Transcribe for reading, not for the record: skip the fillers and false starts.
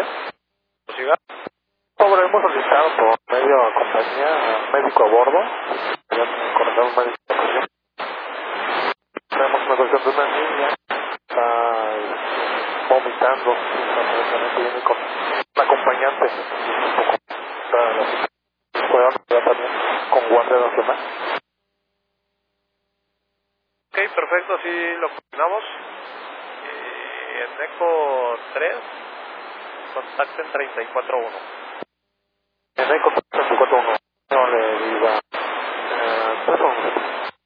adelante. Siga. Sobre, hemos solicitado por medio de compañía médico a bordo. Ya contratamos un médico de ocasión. Tenemos una cuestión de una niña. Está vomitando. Aparentemente viene con un acompañante. Un poco. Podemos quedar también con guardia nacional. Ok, perfecto, así lo coordinamos. En ECO 3, contacten 34-1.